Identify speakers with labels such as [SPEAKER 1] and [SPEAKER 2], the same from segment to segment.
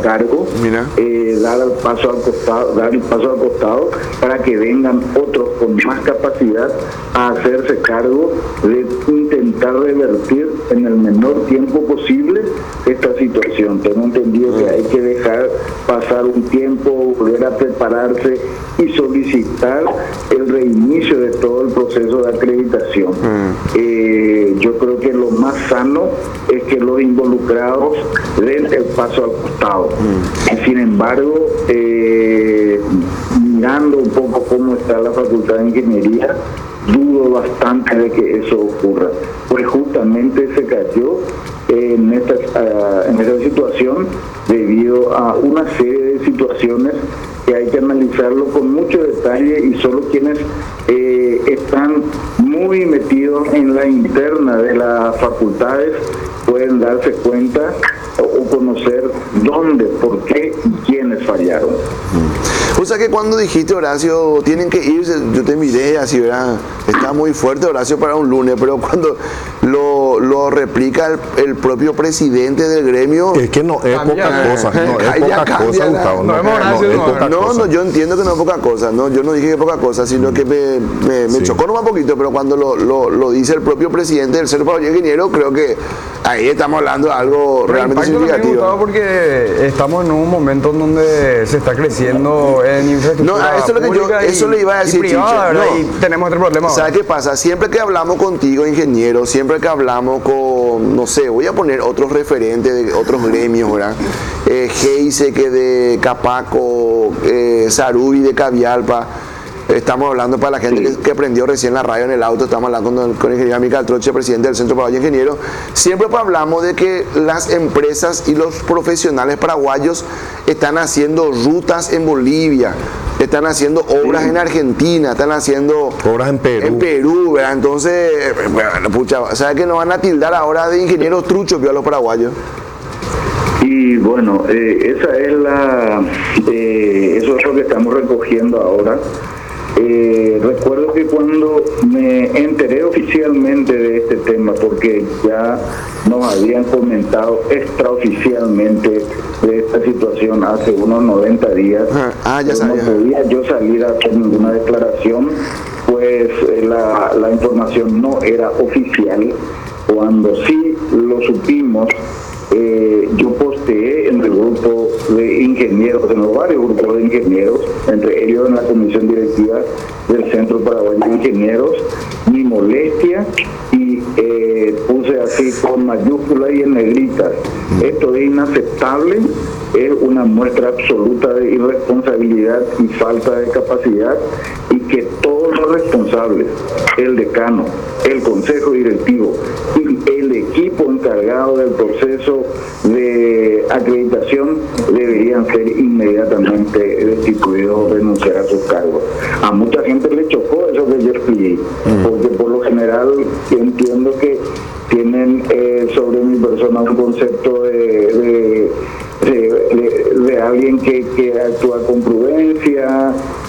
[SPEAKER 1] cargo, dar el paso al costado para que vengan otros con más capacidad a hacerse cargo de intentar revertir en el menor tiempo posible esta situación. Tengo entendido que hay que dejar pasar un tiempo, volver a prepararse y solicitar el reinicio de todo el proceso de acreditación. Yo creo que lo más sano es que los involucrados den el paso al costado. Sin embargo, mirando un poco cómo está la Facultad de Ingeniería, dudo bastante de que eso ocurra, pues justamente se cayó en esta situación debido a una serie de situaciones que hay que analizarlo con mucho detalle y solo quienes están muy metidos en la interna de las facultades pueden darse cuenta o conocer dónde, por qué y quiénes fallaron.
[SPEAKER 2] O sea que cuando dijiste, Horacio, tienen que irse, yo te miré así, ¿verdad? Está muy fuerte, Horacio, para un lunes, pero cuando lo replica el propio presidente del gremio...
[SPEAKER 3] Es que no es poca cosa, no es poca cosa, Gustavo.
[SPEAKER 2] No, yo entiendo que no es poca cosa, no, yo no dije que es poca cosa, sino que me chocó nomás un poquito, pero cuando lo dice el propio presidente del Centro Paraguayo de Ingenieros, creo que ahí estamos hablando de algo realmente significativo.
[SPEAKER 4] Porque estamos en un momento en donde se está creciendo en infraestructura
[SPEAKER 2] eso le iba a decir,
[SPEAKER 4] privada, y tenemos otro problema.
[SPEAKER 2] ¿Sabes qué pasa? Siempre que hablamos contigo, ingeniero, siempre que hablamos con, no sé, voy a poner otros referentes de otros gremios, ¿verdad? Geise, que de Capaco, Sarubi de Cavialpa. Estamos hablando para la gente que prendió recién la radio en el auto, estamos hablando con el ingeniero Michael Troche, presidente del Centro Paraguayo de Ingenieros. Siempre hablamos de que las empresas y los profesionales paraguayos están haciendo rutas en Bolivia, están haciendo obras en Argentina, están haciendo
[SPEAKER 3] obras en
[SPEAKER 2] Perú, ¿verdad? Entonces, bueno, pucha, ¿sabes que nos van a tildar ahora de ingenieros truchos a los paraguayos?
[SPEAKER 1] Y bueno, esa es eso es lo que estamos recogiendo ahora. Recuerdo que cuando me enteré oficialmente de este tema, porque ya nos habían comentado extraoficialmente de esta situación hace unos 90 días, no podía yo salir a hacer ninguna declaración, pues la información no era oficial. Cuando sí lo supimos, yo posteé en el grupo de ingenieros, en los varios grupos de ingenieros, entre ellos en la comisión directiva del Centro Paraguayo de Ingenieros, mi molestia y puse así con mayúsculas y en negritas: esto es inaceptable, es una muestra absoluta de irresponsabilidad y falta de capacidad, y que todos los responsables, el decano, el consejo directivo y el equipo encargado del proceso de acreditación deberían ser inmediatamente destituidos o renunciar a sus cargos. A mucha gente le chocó eso que yo expliqué, porque por lo general yo entiendo que tienen sobre mi persona un concepto de alguien que actúa con prudencia,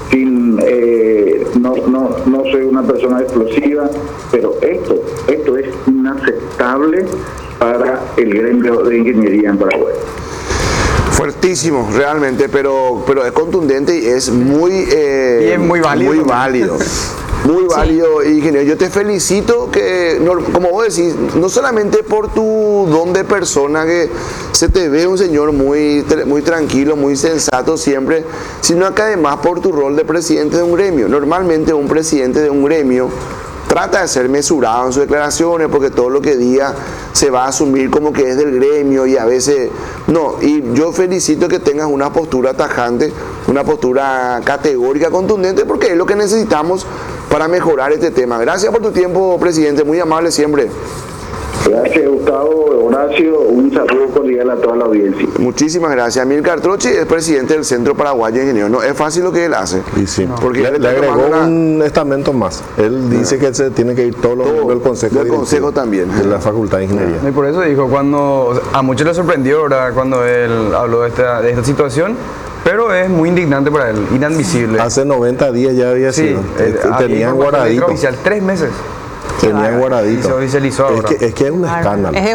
[SPEAKER 1] no soy una persona explosiva, pero esto es inaceptable para el gremio de ingeniería en Paraguay.
[SPEAKER 2] Fuertísimo, realmente, pero es contundente y es muy válido. Muy válido, ingeniero. Yo te felicito que, como vos decís, no solamente por tu don de persona, que se te ve un señor muy tranquilo, muy sensato siempre, sino que además por tu rol de presidente de un gremio. Normalmente un presidente de un gremio trata de ser mesurado en sus declaraciones, porque todo lo que diga se va a asumir como que es del gremio y a veces no. Y yo felicito que tengas una postura tajante, una postura categórica, contundente, porque es lo que necesitamos para mejorar este tema. Gracias por tu tiempo, presidente, muy amable siempre.
[SPEAKER 1] Gracias, Gustavo. Horacio, un saludo cordial a toda la audiencia.
[SPEAKER 2] Muchísimas gracias. Amílcar Troche es presidente del Centro Paraguayo de Ingenieros. No es fácil lo que él hace.
[SPEAKER 3] Y sí, porque le agregó un estamento más. Él dice que se tiene que ir todos los miembros del consejo
[SPEAKER 2] también,
[SPEAKER 3] de la Facultad de Ingeniería.
[SPEAKER 4] Y por eso dijo, cuando a muchos les sorprendió, ¿verdad?, cuando él habló de esta situación, pero es muy indignante para él, inadmisible.
[SPEAKER 3] Hace 90 días ya había sido. Tenían guardadito.
[SPEAKER 4] Oficial, 3 meses.
[SPEAKER 3] Tenían guardadito.
[SPEAKER 4] Y se oficializó ahora.
[SPEAKER 3] Es que es un escándalo.